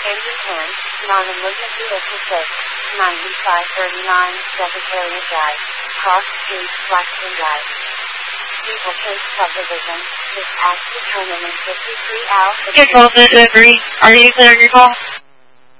10, non-emergency exit 9539, Secretariat Drive, Cross Street, Blackstone Drive. People Case Subdivision, this act determined in 53 hours. Control 3, are you clear your call?